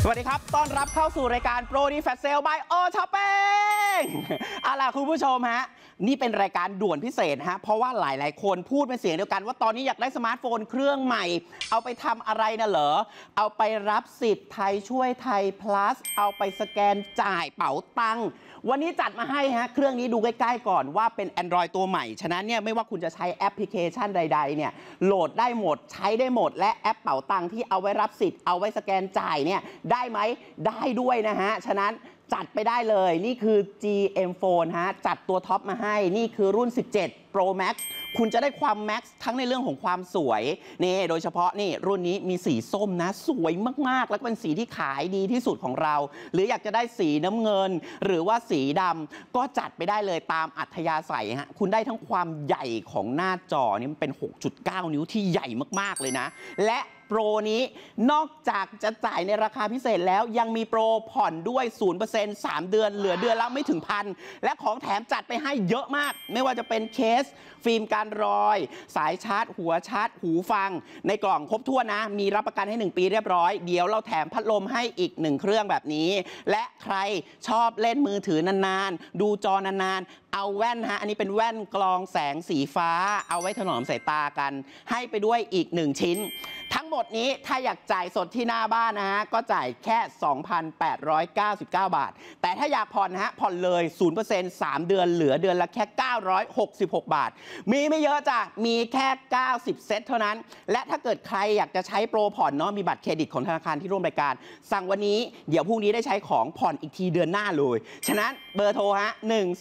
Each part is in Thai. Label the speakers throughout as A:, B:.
A: สวัสดีครับต้อนรับเข้าสู่รายการ Pro D Flash Sale by All Shopping เอาล่ะคุณผู้ชมฮะนี่เป็นรายการด่วนพิเศษฮะเพราะว่าหลายๆคนพูดเป็นเสียงเดียวกันว่าตอนนี้อยากได้สมาร์ทโฟนเครื่องใหม่เอาไปทำอะไรนะเหรอเอาไปรับสิทธิ์ไทยช่วยไทย plus เอาไปสแกนจ่ายเป๋าตังค์วันนี้จัดมาให้ฮะเครื่องนี้ดูใกล้ๆก่อนว่าเป็น Android ตัวใหม่ฉะนั้นเนี่ยไม่ว่าคุณจะใช้แอปพลิเคชันใดๆเนี่ยโหลดได้หมดใช้ได้หมดและแอปเป๋าตังค์ที่เอาไว้รับสิทธิ์เอาไว้สแกนจ่ายเนี่ยได้ไหมได้ด้วยนะฮะฉะนั้นจัดไปได้เลยนี่คือ GM Phone ฮะจัดตัวท็อปมาให้นี่คือรุ่น17 Pro Max คุณจะได้ความ Max ทั้งในเรื่องของความสวยนี่โดยเฉพาะนี่รุ่นนี้มีสีส้มนะสวยมากๆแล้วก็เป็นสีที่ขายดีที่สุดของเราหรืออยากจะได้สีน้ำเงินหรือว่าสีดำก็จัดไปได้เลยตามอัธยาศัยฮะคุณได้ทั้งความใหญ่ของหน้าจอนี่มันเป็น 6.9 นิ้วที่ใหญ่มากๆเลยนะและโปรนี้นอกจากจะจ่ายในราคาพิเศษแล้วยังมีโปรผ่อนด้วย 0% 3 เดือนเหลือเดือนละไม่ถึงพันและของแถมจัดไปให้เยอะมากไม่ว่าจะเป็นเคสฟิล์มการรอยสายชาร์จหัวชาร์จหูฟังในกล่องครบถ้วนนะมีรับประกันให้1 ปีเรียบร้อยเดี๋ยวเราแถมพัดลมให้อีก1เครื่องแบบนี้และใครชอบเล่นมือถือนานๆดูจอนานๆเอาแว่นฮะอันนี้เป็นแว่นกรองแสงสีฟ้าเอาไว้ถนอมสายตากันให้ไปด้วยอีก1ชิ้นทั้งหมดนี้ถ้าอยากจ่ายสดที่หน้าบ้านนะฮะก็จ่ายแค่ 2,899 บาทแต่ถ้าอยากผ่อนนะฮะผ่อนเลย 0% 3 เดือนเหลือเดือนละแค่ 966 บาทมีไม่เยอะจ้ะมีแค่90 เซตเท่านั้นและถ้าเกิดใครอยากจะใช้โปรผ่อนเนาะมีบัตรเครดิตของธนาคารที่ร่วมรายการสั่งวันนี้เดี๋ยวพรุ่งนี้ได้ใช้ของผ่อนอีกทีเดือนหน้าเลยฉะนั้นเบอร์โทรฮะ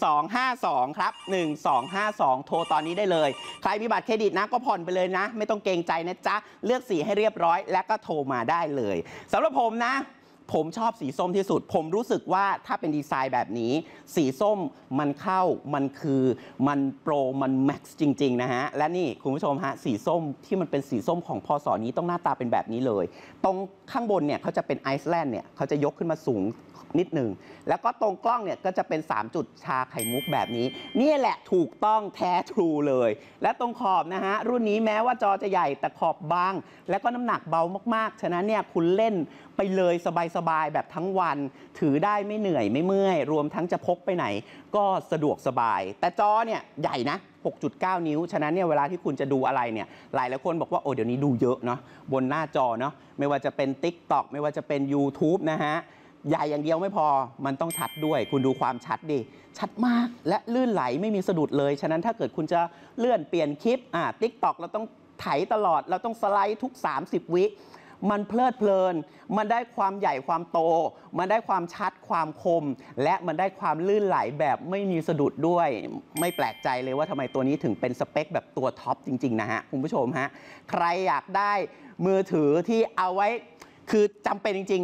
A: 1252ครับ1252โทรตอนนี้ได้เลยใครมีบัตรเครดิตนะก็ผ่อนไปเลยนะไม่ต้องเกรงใจนะจ๊ะเลือกสีให้เรียบร้อยและก็โทรมาได้เลยสำหรับผมนะผมชอบสีส้มที่สุดผมรู้สึกว่าถ้าเป็นดีไซน์แบบนี้สีส้มมันเข้ามันคือมันโปรมันแม็กซ์จริงๆนะฮะและนี่คุณผู้ชมฮะสีส้มที่มันเป็นสีส้มของพศนี้ต้องหน้าตาเป็นแบบนี้เลยตรงข้างบนเนี่ยเขาจะเป็นไอซ์แลนด์เนี่ยเขาจะยกขึ้นมาสูงนิดหนึ่งแล้วก็ตรงกล้องเนี่ยก็จะเป็น3จุดชาไข่มุกแบบนี้นี่แหละถูกต้องแท้ทรูเลยและตรงขอบนะฮะรุ่นนี้แม้ว่าจอจะใหญ่แต่ขอบบางและก็น้ำหนักเบามากๆฉะนั้นเนี่ยคุณเล่นไปเลยสบายๆแบบทั้งวันถือได้ไม่เหนื่อยไม่เมื่อยรวมทั้งจะพกไปไหนก็สะดวกสบายแต่จอเนี่ยใหญ่นะ 6.9 นิ้วฉะนั้นเนี่ยเวลาที่คุณจะดูอะไรเนี่ยหลายคนบอกว่าโอ้เดี๋ยวนี้ดูเยอะเนาะบนหน้าจอเนาะไม่ว่าจะเป็น TikTok ไม่ว่าจะเป็น YouTube นะฮะใหญ่อย่างเดียวไม่พอมันต้องชัดด้วยคุณดูความชัดดิชัดมากและลื่นไหลไม่มีสะดุดเลยฉะนั้นถ้าเกิดคุณจะเลื่อนเปลี่ยนคลิปTikTok เราต้องไถตลอดเราต้องสไลด์ทุก30 วิมันเพลิดเพลินมันได้ความใหญ่ความโตมันได้ความชัดความคมและมันได้ความลื่นไหลแบบไม่มีสะดุดด้วยไม่แปลกใจเลยว่าทำไมตัวนี้ถึงเป็นสเปคแบบตัวท็อปจริงๆนะฮะคุณผู้ชมฮะใครอยากได้มือถือที่เอาไว้คือจำเป็นจริงๆ